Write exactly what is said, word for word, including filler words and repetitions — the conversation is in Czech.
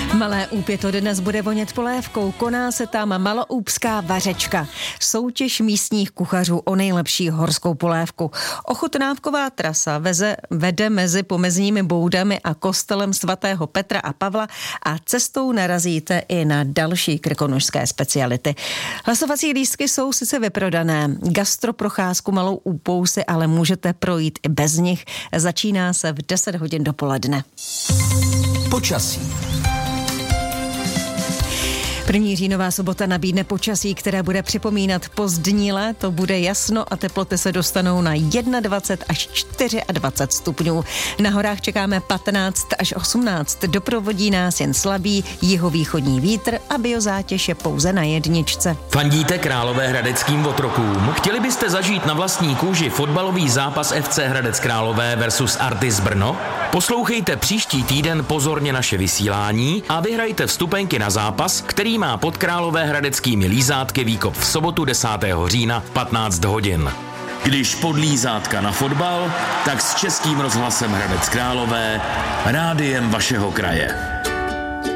Malé Úpy to dnes bude vonět polévkou. Koná se tam maloúpská vařečka. Soutěž místních kuchařů o nejlepší horskou polévku. Ochutnávková trasa veze, vede mezi pomezními boudami a kostelem svatého Petra a Pavla a cestou narazíte i na další krkonošské speciality. Hlasovací lístky jsou sice vyprodané. Gastroprocházku Malou Úpou si ale můžete projít i bez nich. Začíná se v deset hodin dopoledne. Počasí. První říjnová sobota nabídne počasí, které bude připomínat pozdní léto. Bude jasno a teploty se dostanou na dvacet jedna až dvacet čtyři stupňů. Na horách čekáme patnáct až osmnáct. Doprovodí nás jen slabý jihovýchodní vítr a biozátěž je pouze na jedničce. Fandíte Královéhradeckým otrokům? Chtěli byste zažít na vlastní kůži fotbalový zápas F C Hradec Králové versus Artis Brno? Poslouchejte příští týden pozorně naše vysílání a vyhrajte vstupenky na zápas, který má pod Královéhradeckými lízátky výkop v sobotu desátého října v patnáct hodin. Když pod lízátka na fotbal, tak s Českým rozhlasem Hradec Králové, rádiem vašeho kraje.